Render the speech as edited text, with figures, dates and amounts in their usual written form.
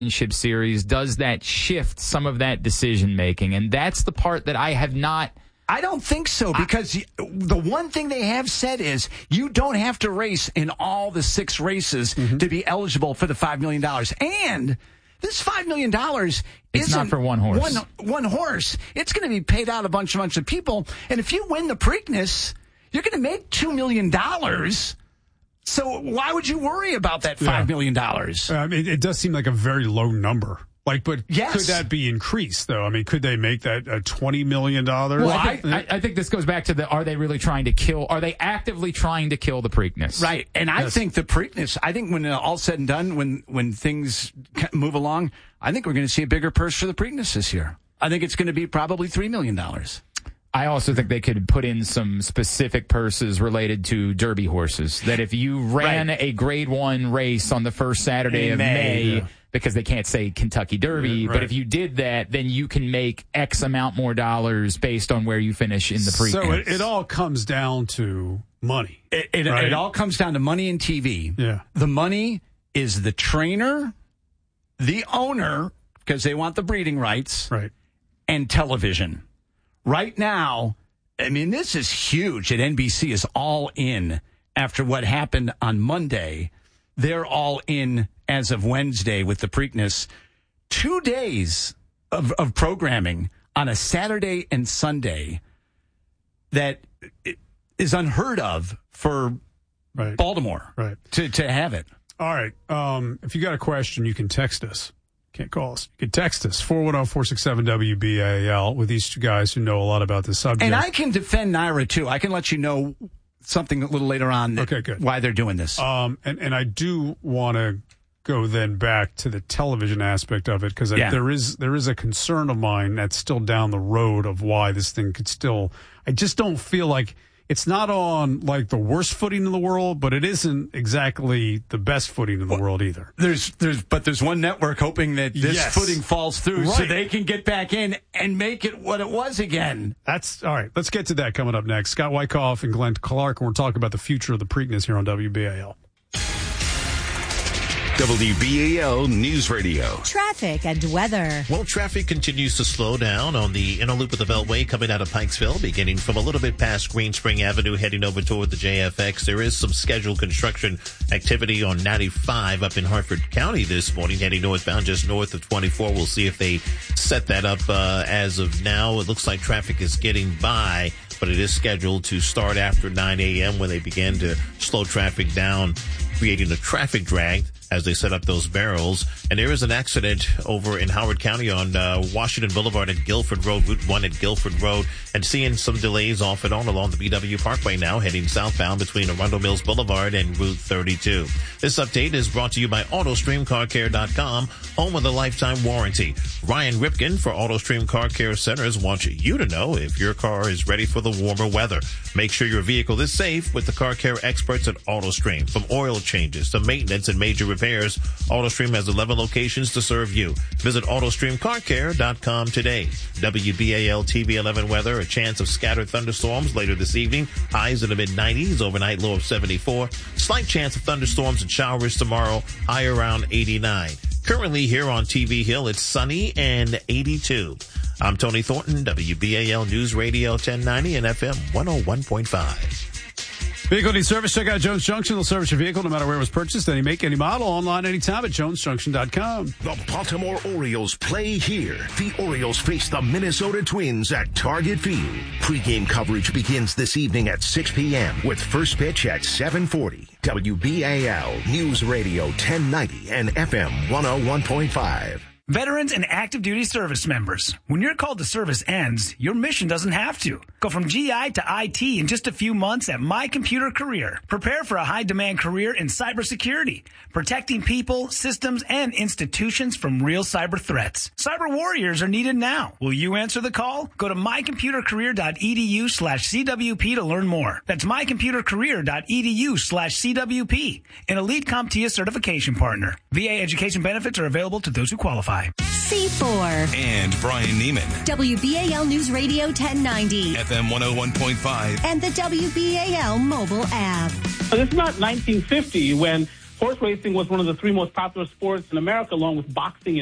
championship series, does that shift some of that decision making? And that's the part that I have not. I don't think so, because the one thing they have said is you don't have to race in all the 6 races to be eligible for the $5 million. And this $5 million it's not for one horse. One horse. It's going to be paid out a bunch of people. And if you win the Preakness, you're going to make $2 million. So why would you worry about that $5 million? It does seem like a very low number. But yes. Could that be increased, though? I mean, could they make that a $20 million? Well, I think this goes back to are they actively trying to kill the Preakness? Right. And I think the Preakness, when all's said and done, when things move along, I think we're going to see a bigger purse for the Preakness this year. I think it's going to be probably $3 million. I also think they could put in some specific purses related to Derby horses. That if you ran a Grade 1 race on the first Saturday of May because they can't say Kentucky Derby, but if you did that, then you can make X amount more dollars based on where you finish in the Preakness. So it all comes down to money. It all comes down to money and TV. Yeah. The money is the trainer, the owner, because they want the breeding rights, and television. Right now, this is huge that NBC is all in after what happened on Monday. They're all in as of Wednesday with the Preakness. 2 days of programming on a Saturday and Sunday that is unheard of for Baltimore to have it. All right. If you got a question, you can text us. Can't call us. You can text us, 410-467-WBAL, with these two guys who know a lot about this subject. And I can defend Naira, too. I can let you know something a little later on why they're doing this. And I do want to go then back to the television aspect of it, because there is a concern of mine that's still down the road of why this thing could still – I just don't feel like – it's not on like the worst footing in the world, but it isn't exactly the best footing in the world either. There's one network hoping that this footing falls through so they can get back in and make it what it was again. That's all right. Let's get to that coming up next. Scott Wyckoff and Glenn Clark, and we're talking about the future of the Preakness here on WBAL. WBAL News Radio. Traffic and weather. Well, traffic continues to slow down on the inner loop of the Beltway coming out of Pikesville, beginning from a little bit past Green Spring Avenue, heading over toward the JFX. There is some scheduled construction activity on 95 up in Hartford County this morning, heading northbound just north of 24. We'll see if they set that up as of now. It looks like traffic is getting by, but it is scheduled to start after 9 a.m. when they begin to slow traffic down, creating a traffic drag as they set up those barrels. And there is an accident over in Howard County on Washington Boulevard at Guilford Road, Route 1 at Guilford Road, and seeing some delays off and on along the BW Parkway now, heading southbound between Arundel Mills Boulevard and Route 32. This update is brought to you by AutoStreamCarCare.com, home of the lifetime warranty. Ryan Ripken for AutoStream Car Care Centers wants you to know if your car is ready for the warmer weather. Make sure your vehicle is safe with the car care experts at AutoStream. From oil changes to maintenance and major repairs, AutoStream has 11 locations to serve you. Visit AutoStreamCarCare.com today. WBAL TV 11 weather, a chance of scattered thunderstorms later this evening. Highs in the mid-90s, overnight low of 74. Slight chance of thunderstorms and showers tomorrow, high around 89. Currently here on TV Hill, it's sunny and 82. I'm Tony Thornton, WBAL News Radio 1090 and FM 101.5. Vehicle needs service. Check out Jones Junction. They'll service your vehicle no matter where it was purchased. Any make, any model. Online anytime at jonesjunction.com. The Baltimore Orioles play here. The Orioles face the Minnesota Twins at Target Field. Pre-game coverage begins this evening at 6 p.m. with first pitch at 7:40. WBAL News Radio 1090 and FM 101.5. Veterans and active duty service members, when your call to service ends, your mission doesn't have to. Go from GI to IT in just a few months at My Computer Career. Prepare for a high-demand career in cybersecurity, protecting people, systems, and institutions from real cyber threats. Cyber warriors are needed now. Will you answer the call? Go to mycomputercareer.edu/CWP to learn more. That's mycomputercareer.edu/CWP, an elite CompTIA certification partner. VA education benefits are available to those who qualify. C4 and Brian Neiman. WBAL News Radio 1090. FM 101.5. And the WBAL mobile app. But it's not 1950 when horse racing was one of the three most popular sports in America, along with boxing